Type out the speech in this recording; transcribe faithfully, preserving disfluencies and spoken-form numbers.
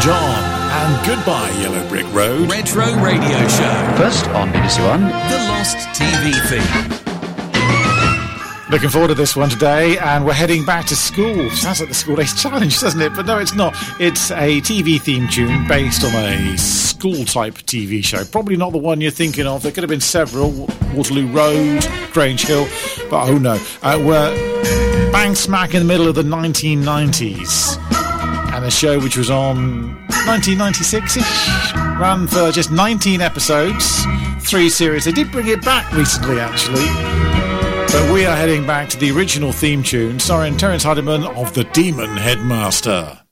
John and Goodbye Yellow Brick Road. Retro Radio Show. First on B B C One, The Lost T V Theme. Looking forward to this one today, and we're heading back to school. Sounds like the School Days Challenge, doesn't it? But no, it's not. It's a T V theme tune based on a school-type T V show. Probably not the one you're thinking of. There could have been several. Waterloo Road, Grange Hill. But oh no. Uh, we're bang smack in the middle of the nineteen nineties. And a show which was on nineteen ninety-six-ish. Ran for just nineteen episodes. Three series. They did bring it back recently, actually. But we are heading back to the original theme tune starring Terence Hardiman of The Demon Headmaster.